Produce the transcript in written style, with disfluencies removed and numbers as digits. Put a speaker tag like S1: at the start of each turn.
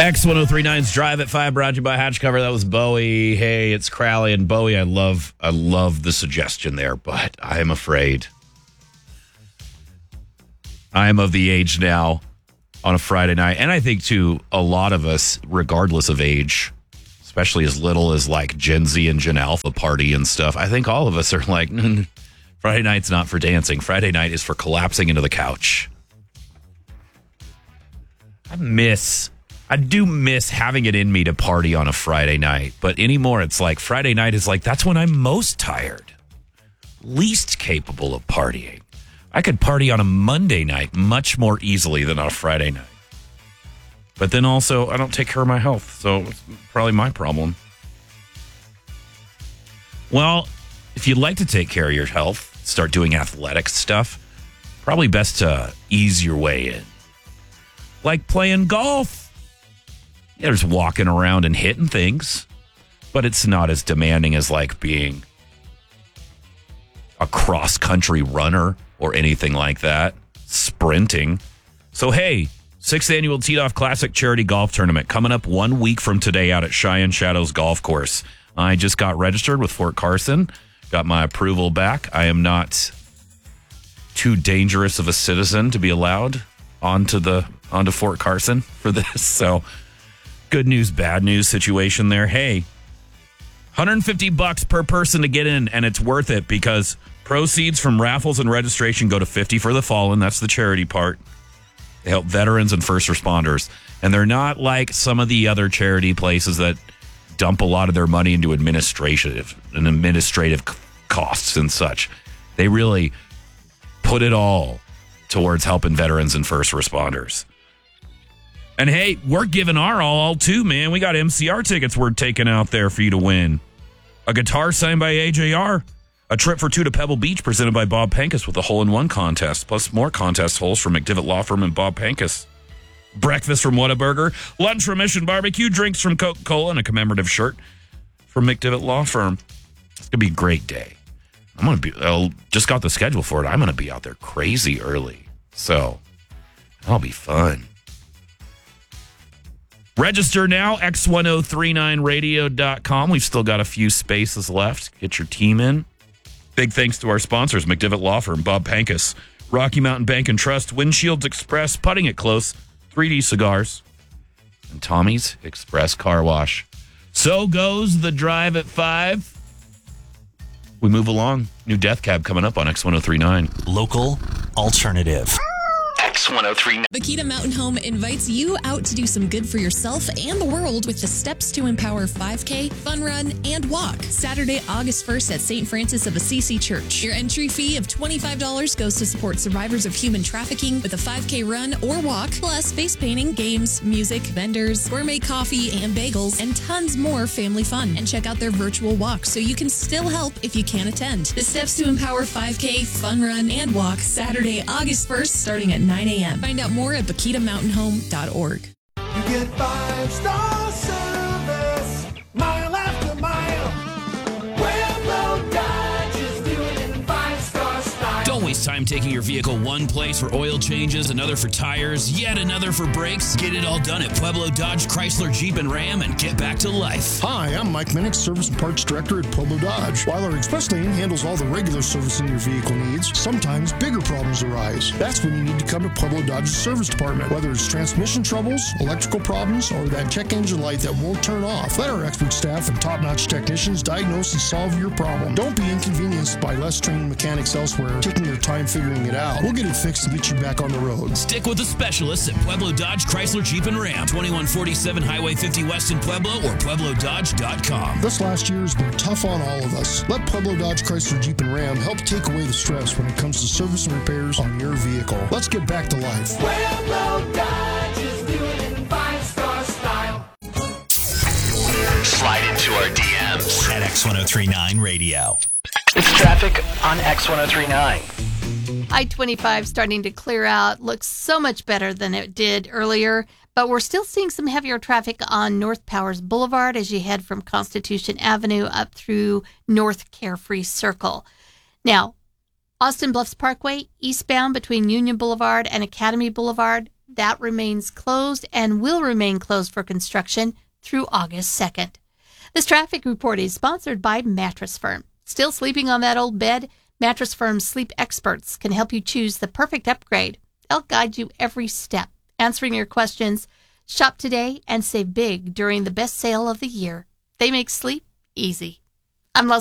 S1: X1039's Drive at 5 brought to you by Hatch Cover. That was Bowie. Hey, it's Crowley. And Bowie, I love the suggestion there, but I am afraid I am of the age now on a Friday night. And I think, too, a lot of us, regardless of age, especially as little as like Gen Z and Gen Alpha party and stuff, I think all of us are like, Friday night's not for dancing. Friday night is for collapsing into the couch. I do miss having it in me to party on a Friday night, but anymore it's like Friday night is like, that's when I'm most tired, least capable of partying. I could party on a Monday night much more easily than on a Friday night. But then also, I don't take care of my health, so it's probably my problem. Well, if you'd like to take care of your health, start doing athletic stuff, probably best to ease your way in. Like playing golf. Yeah, there's walking around and hitting things, but it's not as demanding as like being a cross-country runner or anything like that, sprinting. So, hey, 6th Annual Teed Off Classic Charity Golf Tournament coming up 1 week from today out at Cheyenne Shadows Golf Course. I just got registered with Fort Carson, got my approval back. I am not too dangerous of a citizen to be allowed onto Fort Carson for this, so good news, bad news situation there. Hey, $150 per person to get in, and it's worth it because proceeds from raffles and registration go to 50 for the Fallen. That's the charity part. They help veterans and first responders. And they're not like some of the other charity places that dump a lot of their money into administrative costs and such. They really put it all towards helping veterans and first responders. And hey, we're giving our all too, man. We got MCR tickets we're taking out there for you to win. A guitar signed by AJR. A trip for two to Pebble Beach presented by Bob Pankus with a hole-in-one contest, plus more contest holes from McDivitt Law Firm and Bob Pankus. Breakfast from Whataburger, lunch from Mission Barbecue, drinks from Coca-Cola, and a commemorative shirt from McDivitt Law Firm. It's going to be a great day. Just got the schedule for it. I'm going to be out there crazy early. So, that'll be fun. Register now, x1039radio.com. We've still got a few spaces left. Get your team in. Big thanks to our sponsors, McDivitt Law Firm, Bob Pankus, Rocky Mountain Bank and Trust, Windshields Express, Putting It Close, 3D Cigars, and Tommy's Express Car Wash. So goes the Drive at 5. We move along. New Death Cab coming up on X1039.
S2: Local alternative.
S3: X1039.
S4: Bakita Mountain Home invites you out to do some good for yourself and the world with the Steps to Empower 5K, Fun Run, and Walk. Saturday, August 1st at St. Francis of Assisi Church. Your entry fee of $25 goes to support survivors of human trafficking with a 5K run or walk, plus face painting, games, music, vendors, gourmet coffee and bagels, and tons more family fun. And check out their virtual walk so you can still help if you can't attend. The Steps to Empower 5K, Fun Run, and Walk, Saturday, August 1st, starting at 9 a.m. Find out more at BakitaMountainHome.org.
S5: You get 5-star service, mile after mile. Pueblo Dodge is doing it in 5-star style.
S1: Don't waste time taking your vehicle one place for oil changes, another for tires, yet another for brakes. Get it all done at Pueblo Dodge, Chrysler, Jeep, and Ram and get back to life.
S6: Hi, I'm Mike Minnick, Service and Parts Director at Pueblo Dodge. While our express lane handles all the regular servicing your vehicle needs, sometimes bigger problems arise. That's when you need to come to Pueblo Dodge's service department. Whether it's transmission troubles, electrical problems, or that check engine light that won't turn off, let our expert staff and top-notch technicians diagnose and solve your problem. Don't be inconvenienced by less trained mechanics elsewhere taking their time figuring it out. We'll get it fixed and get you back on the road.
S1: Stick with the specialists at Pueblo Dodge, Chrysler, Jeep, and Ram. 2147 Highway 50 West in Pueblo or PuebloDodge.com.
S6: This last year has been tough on all of us. Let Pueblo Dodge, Chrysler, Jeep, and Ram help take away the stress when it comes to service and repairs on your vehicle. Let's get back to life.
S5: Pueblo Dodge is doing it in 5-star style.
S3: Slide into our DMs
S2: At X1039 Radio.
S3: It's traffic on X1039.
S7: I-25 starting to clear out. Looks so much better than it did earlier, but we're still seeing some heavier traffic on North Powers Boulevard as you head from Constitution Avenue up through North Carefree Circle. Now, Austin Bluffs Parkway, eastbound between Union Boulevard and Academy Boulevard, that remains closed and will remain closed for construction through August 2nd. This traffic report is sponsored by Mattress Firm. Still sleeping on that old bed? Mattress Firm's sleep experts can help you choose the perfect upgrade. They'll guide you every step, answering your questions. Shop today and save big during the best sale of the year. They make sleep easy. I'm Leslie